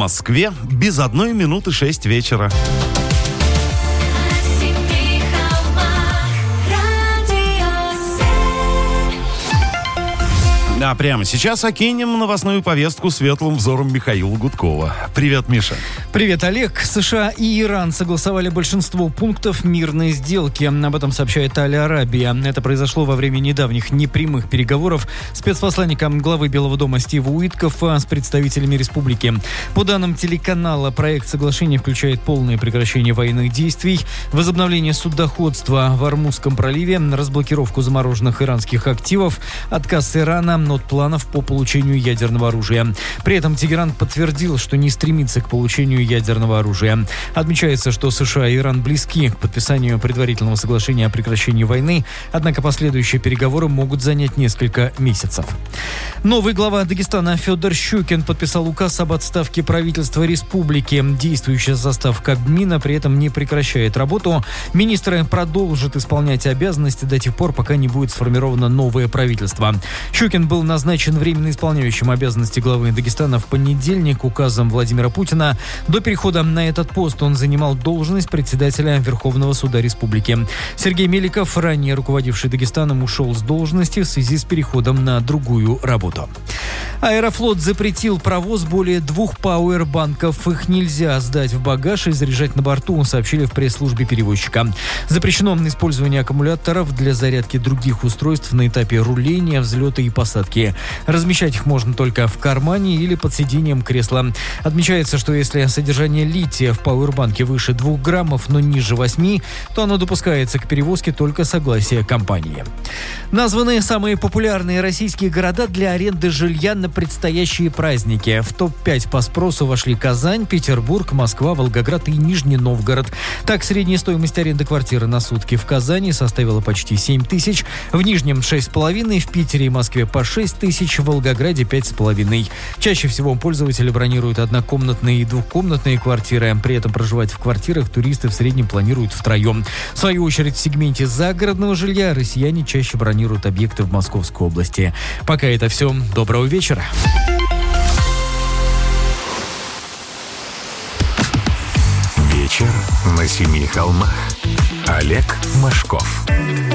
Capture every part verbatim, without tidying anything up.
Москве без одной минуты шесть вечера. А прямо сейчас окинем новостную повестку светлым взором Михаила Гудкова. Привет, Миша. Привет, Олег. США и Иран согласовали большинство пунктов мирной сделки. Об этом сообщает Аль-Арабия. Это произошло во время недавних непрямых переговоров спецпосланником главы Белого дома Стива Уиткоффа с представителями республики. По данным телеканала, проект соглашения включает полное прекращение военных действий, возобновление судоходства в Ормузском проливе, разблокировку замороженных иранских активов, отказ Ирана от планов по получению ядерного оружия. При этом Тегеран подтвердил, что не стремится к получению ядерного оружия. Отмечается, что США и Иран близки к подписанию предварительного соглашения о прекращении войны, однако последующие переговоры могут занять несколько месяцев. Новый глава Дагестана Федор Щукин подписал указ об отставке правительства республики. Действующий состав Кабмина при этом не прекращает работу. Министры продолжат исполнять обязанности до тех пор, пока не будет сформировано новое правительство. Щукин был назначен временно исполняющим обязанности главы Дагестана в понедельник указом Владимира Путина. До перехода на этот пост он занимал должность председателя Верховного суда республики. Сергей Меликов, ранее руководивший Дагестаном, ушел с должности в связи с переходом на другую работу. Аэрофлот запретил провоз более двух пауэрбанков. Их нельзя сдать в багаж и заряжать на борту, сообщили в пресс-службе перевозчика. Запрещено использование аккумуляторов для зарядки других устройств на этапе руления, взлета и посадки. Размещать их можно только в кармане или под сиденьем кресла. Отмечается, что если содержание лития в пауэрбанке выше двух граммов, но ниже восьми, то оно допускается к перевозке только согласия компании. Названы самые популярные российские города для аренды жилья на предстоящие праздники. В топ пять по спросу вошли Казань, Петербург, Москва, Волгоград и Нижний Новгород. Так, средняя стоимость аренды квартиры на сутки в Казани составила почти семь тысяч, в Нижнем шесть с половиной, в Питере и Москве по шесть тысяч, в Волгограде пять с половиной. Чаще всего пользователи бронируют однокомнатные и двухкомнатные квартиры. При этом проживать в квартирах туристы в среднем планируют втроем. В свою очередь, в сегменте загородного жилья россияне чаще бронируют объекты в Московской области. Пока это все. Доброго вечера. Вечер на семи холмах. Олег Машков.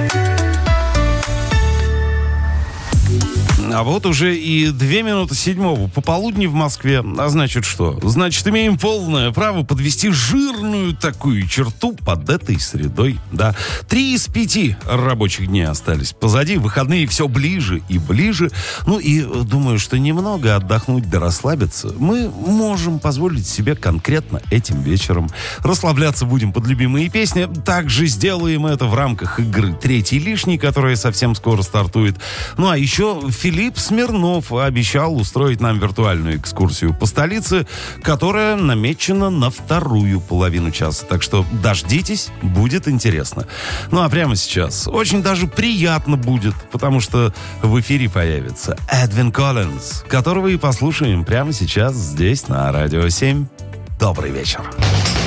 А вот уже и две минуты седьмого пополудни в Москве. А значит что? Значит, имеем полное право подвести жирную такую черту под этой средой. Да, три из пяти рабочих дней остались позади. Выходные все ближе и ближе. Ну и думаю, что немного отдохнуть да расслабиться мы можем позволить себе конкретно этим вечером. Расслабляться будем под любимые песни. Также сделаем это в рамках игры «Третий лишний», которая совсем скоро стартует. Ну а еще Филипп Смирнов обещал устроить нам виртуальную экскурсию по столице, которая намечена на вторую половину часа. Так что дождитесь, будет интересно. Ну а прямо сейчас очень даже приятно будет, потому что в эфире появится Эдвин Коллинз, которого и послушаем прямо сейчас здесь на Радио семь. Добрый вечер.